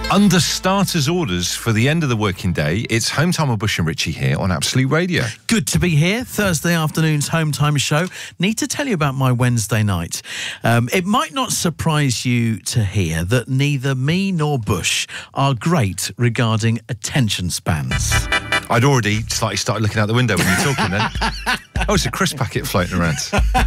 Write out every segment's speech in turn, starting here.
Under starters orders for the end of the working day, it's Home Time with Bush and Richie here on Absolute Radio. Good to be here. Thursday afternoon's Home Time show. Need to tell you about my Wednesday night. It might not surprise you to hear that neither me nor Bush are great regarding attention spans. I'd already slightly started looking out the window when you were talking then. Oh, it's a crisp packet floating around.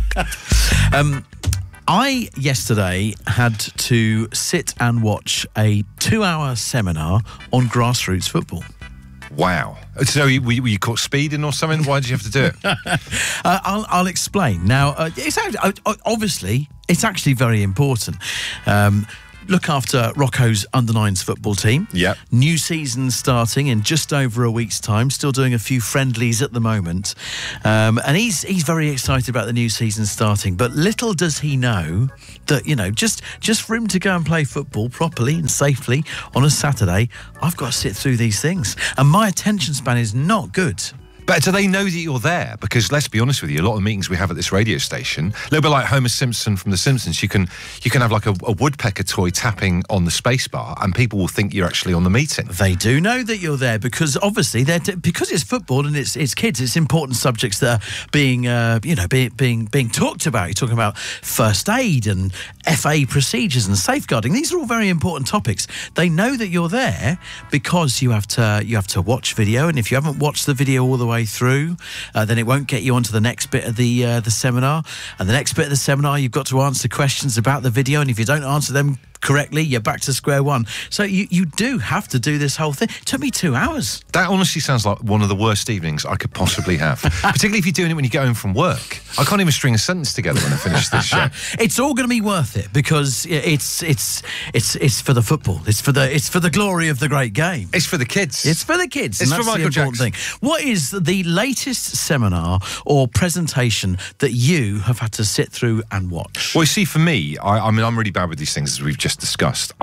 I, yesterday, had to sit and watch a 2-hour seminar on grassroots football. Wow. So were you caught speeding or something? Why did you have to do it? I'll explain. Now, obviously, it's actually very important. Look after Rocco's under-9s football team. Yep. New season starting in just over a week's time. Still doing a few friendlies at the moment. And he's very excited about the new season starting. But little does he know that, you know, just for him to go and play football properly and safely on a Saturday, I've got to sit through these things. And my attention span is not good. But do they know that you're there? Because let's be honest with you, a lot of meetings we have at this radio station, a little bit like Homer Simpson from The Simpsons, you can have like a woodpecker toy tapping on the space bar and people will think you're actually on the meeting. They do know that you're there because obviously because it's football and it's kids, it's important subjects that are being being talked about. You're talking about first aid and FA procedures and safeguarding. These are all very important topics. They know that you're there because you have to watch video, and if you haven't watched the video all the way through, then it won't get you onto the next bit of the seminar. And the next bit of the seminar, you've got to answer questions about the video, and if you don't answer them correctly, you're back to square one. So you do have to do this whole thing. It took me 2 hours. That honestly sounds like one of the worst evenings I could possibly have. Particularly if you're doing it when you get home from work. I can't even string a sentence together when I finish this show. It's all going to be worth it because it's for the football. It's for the glory of the great game. It's for the kids. It's for the kids. It's and for that's Michael the important Jackson. thing. What is the latest seminar or presentation that you have had to sit through and watch? Well, you see, for me, I mean, I'm really bad with these things, as we've just discussed.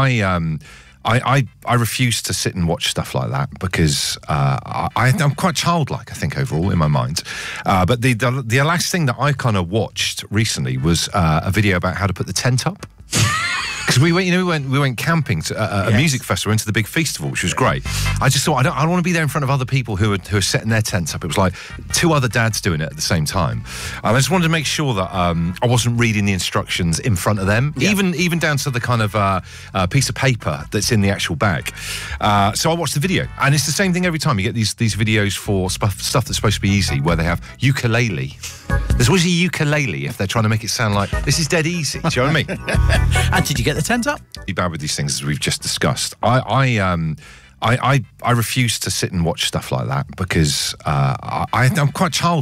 I refuse to sit and watch stuff like that because I'm quite childlike, I think, overall, in my mind. But the last thing that I kind of watched recently was a video about how to put the tent up. Because we went camping to a music festival, into the big festival, which was great. I just thought, I don't want to be there in front of other people who are setting their tents up. It was like 2 other dads doing it at the same time. I just wanted to make sure that I wasn't reading the instructions in front of them, even down to the kind of piece of paper that's in the actual bag. So I watched the video, and it's the same thing every time. You get these videos for stuff that's supposed to be easy, where they have ukulele. There's always a ukulele if they're trying to make it sound like this is dead easy. Do you know what I mean? And did you get the tent up? Be bad with these things, as we've just discussed. I refuse to sit and watch stuff like that because I'm quite childlike.